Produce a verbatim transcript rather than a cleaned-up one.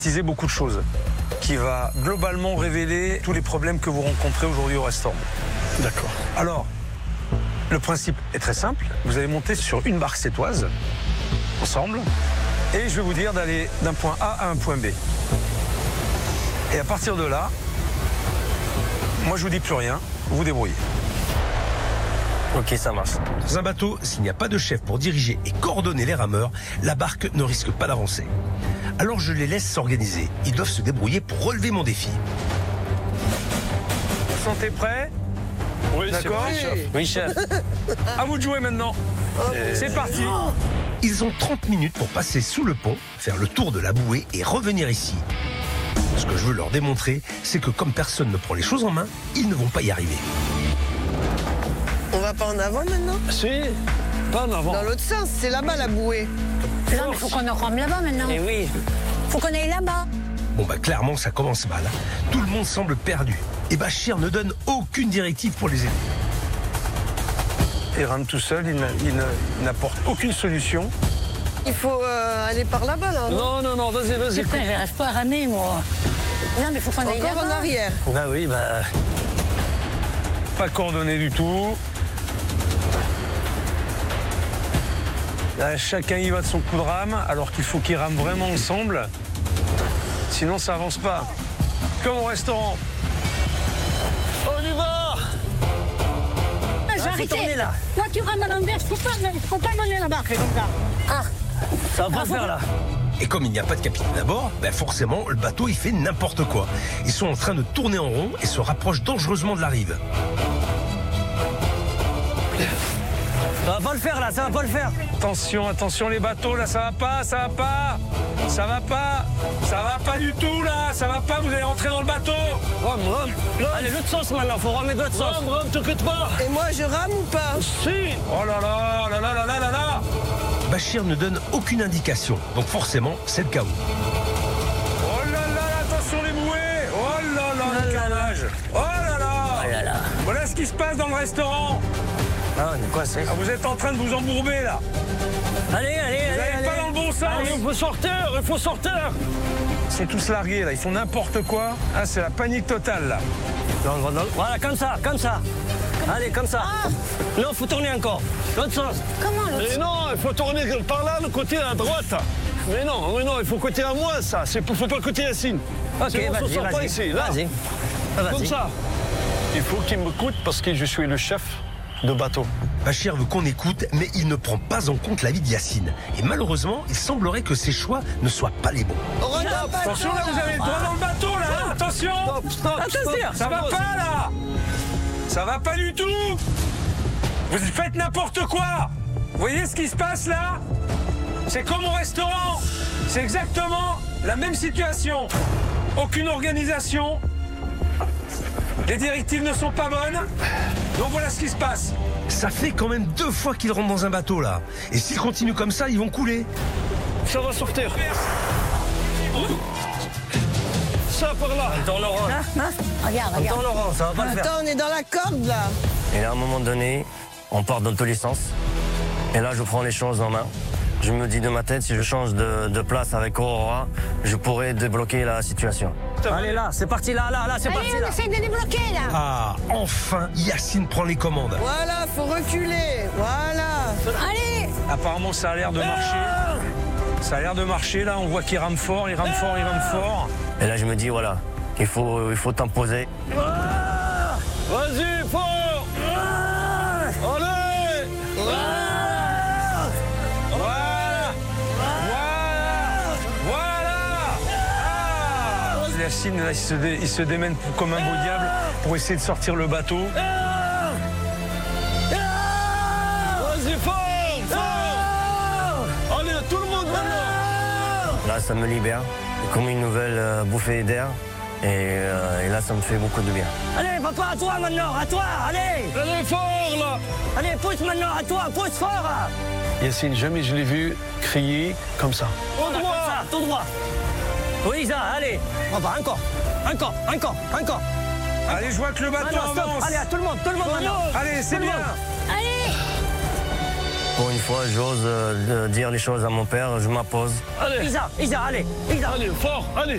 Utiliser beaucoup de choses qui va globalement révéler tous les problèmes que vous rencontrez aujourd'hui au restaurant. D'accord. Alors, le principe est très simple. Vous allez monter sur une barque sétoise, ensemble, et je vais vous dire d'aller d'un point A à un point B. Et à partir de là, moi je vous dis plus rien, vous vous débrouillez. Ok, ça marche. Dans un bateau, s'il n'y a pas de chef pour diriger et coordonner les rameurs, la barque ne risque pas d'avancer. Alors je les laisse s'organiser. Ils doivent se débrouiller pour relever mon défi. Vous sentez prêts? Oui, D'accord. c'est vrai, chef. Oui, chef. À vous de jouer maintenant. C'est parti. Ils ont trente minutes pour passer sous le pont, faire le tour de la bouée et revenir ici. Ce que je veux leur démontrer, c'est que comme personne ne prend les choses en main, ils ne vont pas y arriver. On va pas en avant maintenant? Si, pas en avant. Dans l'autre sens, c'est là-bas la bouée. Non, mais faut qu'on en rame là-bas maintenant. Et oui. Faut qu'on aille là-bas. Bon bah clairement ça commence mal. Tout le monde semble perdu. Et Bachir ne donne aucune directive pour les aider. Il rame tout seul, il n'a- il n'a- il n'apporte aucune solution. Il faut euh, aller par là-bas, là. non Non, non, non, vas-y, vas-y. Putain, j'arrive pas à ramer, moi. Non, mais faut qu'on aille Encore en là-bas. arrière. Bah oui, bah. Pas coordonné du tout. Là, chacun y va de son coup de rame, alors qu'il faut qu'ils rament vraiment ensemble. Sinon, ça avance pas. Comme au restaurant. On y va! Ah, j'ai arrêté. tourner, là. Toi, tu rames à l'envers. Faut pas, faut pas mener la barque comme ça. Ah, Ça va pas faut- faire là. Et comme il n'y a pas de capitaine à bord, ben forcément le bateau il fait n'importe quoi. Ils sont en train de tourner en rond et se rapprochent dangereusement de la rive. Ça va pas le faire là, ça va pas le faire. Attention, attention les bateaux, là, ça va pas, ça va pas. Ça va pas. Ça va pas du tout, là. Ça va pas, vous allez rentrer dans le bateau. Rame, rame. Allez, l'autre sens maintenant, faut ramer de l'autre sens. Rame, rame, t'inquiète pas. Et moi, je rame ou pas? Si. Oh là là, là là là là là là. Bachir ne donne aucune indication, donc forcément c'est le chaos. Oh là là, attention les bouées. Oh là là, le carnage. Oh là là. Oh là là. Voilà ce qui se passe dans le restaurant. Ah, on est coincé. Ah, vous êtes en train de vous embourber, là. Allez, allez, Vous allez, n'allez allez. pas dans le bon sens. Allez, il faut sortir, il faut sortir. Ils sont tous largués, là. Ils font n'importe quoi. Ah, c'est la panique totale, là. Non, non, non. Voilà, comme ça, comme ça. Allez, comme ça. Non, faut tourner encore. L'autre sens. comment l'autre? Mais non, il faut tourner par là, le côté à droite. Mais non, mais non, il faut côté à moi, ça. Il faut pas le côté Yacine. Ok, Sinon, on vas-y, se sort pas vas-y. ici, là. Vas-y. Ah, vas-y. Comme ça. Il faut qu'il m'écoute parce que je suis le chef de bateau. Bachir veut qu'on écoute, mais il ne prend pas en compte l'avis de Yacine. Et malheureusement, il semblerait que ses choix ne soient pas les bons. On regarde pas. Attention, là, vous avez le doigt dans le bateau, là. Attention. Stop, stop, Attention. stop. Ça va pas, là. Ça va pas du tout. Vous faites n'importe quoi. Vous voyez ce qui se passe, là? C'est comme au restaurant. C'est exactement la même situation. Aucune organisation. Les directives ne sont pas bonnes. Donc voilà ce qui se passe. Ça fait quand même deux fois qu'ils rentrent dans un bateau là. Et s'ils continuent comme ça, ils vont couler. Ça va sortir. Ça par là. On tourne en rond. Ah, ah, regarde, On regarde. tourne en rond, ça va pas le faire. Attends, on est dans la corde, là. Et là, à un moment donné, on part dans tous les sens. Et là, je prends les choses en main. Je me dis de ma tête, si je change de, de place avec Aurora, je pourrais débloquer la situation. Allez, là, c'est parti, là, là, là, c'est Allez, parti, on là. essaie de débloquer, là. Ah, enfin, Yacine prend les commandes. Voilà, faut reculer. Voilà. Allez. Apparemment, ça a l'air de marcher. Ça a l'air de marcher, là. On voit qu'il rame fort, il rame fort, il rame fort. Et là, je me dis, voilà, il faut, il faut t'imposer. Vas-y, fort. Allez. Voilà. Voilà. Voilà. Ah. Yacine, là, il se, dé- il se démène pour- comme un beau diable pour essayer de sortir le bateau. Vas-y, fort, fort. Allez, tout le monde maintenant. Là, ça me libère. C'est comme une nouvelle euh, bouffée d'air. Et, euh, et là, ça me fait beaucoup de bien. Allez, papa, à toi maintenant, à toi, allez. Allez, fort, là. Allez, pousse maintenant, à toi, pousse fort. Yacine, jamais je l'ai vu crier comme ça. Au droit. Comme ça, tout droit. Oui, ça, allez. On va, encore, encore, encore, encore. Allez, je vois que le bateau Maintenant, stop. avance. Allez, à tout le monde, tout le monde maintenant. Allez, c'est Tout le bien. monde. Allez. Pour une fois, j'ose euh, dire les choses à mon père, je m'impose. Allez, Isa, Isa, allez, Isa. allez, fort, allez.